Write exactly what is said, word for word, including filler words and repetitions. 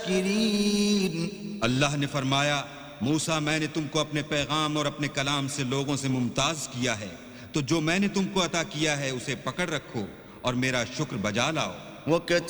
अल्लाह ने फरमाया, मूसा, मैंने तुमको अपने पैगाम और अपने कलाम से लोगों से मुमताज किया है, तो जो मैंने तुमको अता किया है उसे पकड़ रखो और मेरा शुक्र बजा लाओ।